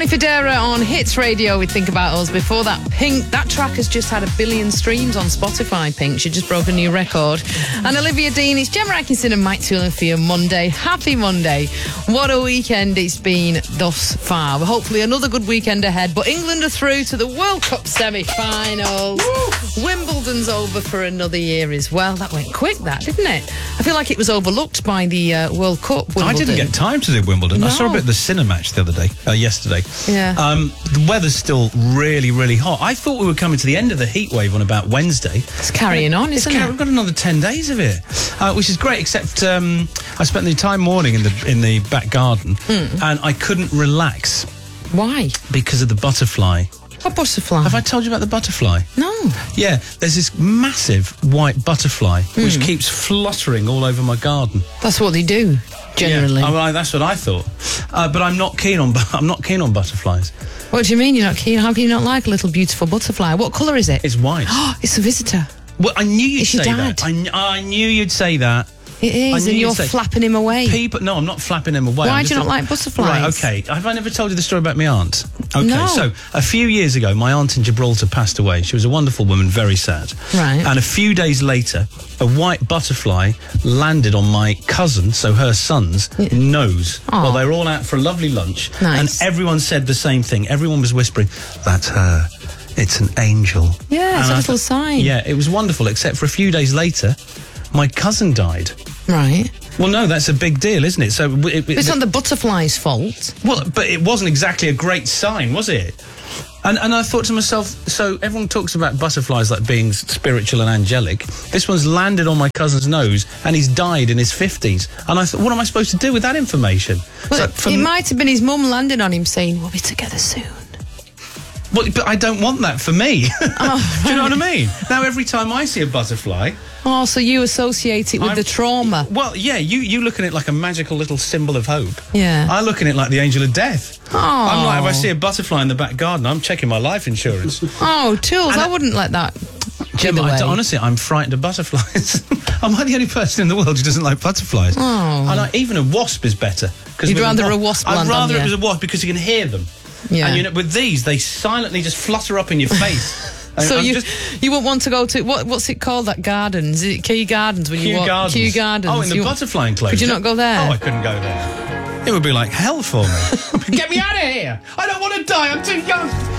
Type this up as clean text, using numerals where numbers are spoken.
Danny Federa on Hits Radio with Think About Us. Before that, Pink, that track has just had 1 billion streams on Spotify, Pink. She just broke a new record. And Olivia Dean, it's Gemma Atkinson and Mike Toolin for your Monday. Happy Monday. What a weekend it's been thus far. Hopefully another good weekend ahead. But England are through to the World Cup semi-finals. Wimbledon's over for another year as well. That went quick, that, didn't it? I feel like it was overlooked by the World Cup. Wimbledon. I didn't get time to do Wimbledon. No. I saw a bit of the Sinner match the other day, yesterday. Yeah. The weather's still really, really hot. I thought we were coming to the end of the heat wave on about Wednesday. It's carrying on, isn't it? We've got another 10 days of it, which is great, except I spent the entire morning in the back garden and I couldn't relax. Why? Because of the butterfly. What butterfly? Have I told you about the butterfly? No. Yeah, there's this massive white butterfly which keeps fluttering all over my garden. That's what they do, generally. Yeah. Well, that's what I thought. But I'm not keen on butterflies. What do you mean you're not keen? How can you not like a little beautiful butterfly? What colour is it? It's white. Oh, it's a visitor. Well, I knew you'd It's your say dad. that. I knew you'd say that. It is, and you're flapping him away. No, I'm not flapping him away. Why do you not like butterflies? Right, okay. Have I never told you the story about my aunt? Okay, No. So a few years ago, my aunt in Gibraltar passed away. She was a wonderful woman, very sad. Right. And a few days later, a white butterfly landed on my cousin, so her son's, nose. Aw. Well, they were all out for a lovely lunch. Nice. And everyone said the same thing. Everyone was whispering, "That's her. It's an angel." Yeah, it's And a I little thought- sign. Yeah, it was wonderful, except for a few days later, my cousin died. Right. Well, no, that's a big deal, isn't it? So It's not the butterfly's fault. well, but it wasn't exactly a great sign, was it? And I thought to myself, so everyone talks about butterflies like being spiritual and angelic. This one's landed on my cousin's nose and he's died in his 50s. And I thought, what am I supposed to do with that information? Well, So it might have been his mum landing on him saying, "We'll be together soon." Well, but I don't want that for me. Oh, Do you know what I mean? Now, every time I see a butterfly... Oh, so you associate it with the trauma. Well, yeah, you look at it like a magical little symbol of hope. Yeah. I look at it like the angel of death. Oh. I'm like, if I see a butterfly in the back garden, I'm checking my life insurance. Oh, Tools, I wouldn't let that Jim, get away. honestly, I'm frightened of butterflies. Am I the only person in the world who doesn't like butterflies? Oh. And even a wasp is better. You'd rather a wasp land I'd on rather you. it was a wasp because you can hear them. Yeah. And with these, they silently just flutter up in your face. And So I'm you wouldn't want to go to what's it called, that gardens? Is it Kew Gardens when you Kew walk? Gardens. Kew Gardens. Oh, in the butterfly enclosure. Could you not go there? Oh, I couldn't go there. It would be like hell for me. Get me out of here! I don't want to die. I'm too young.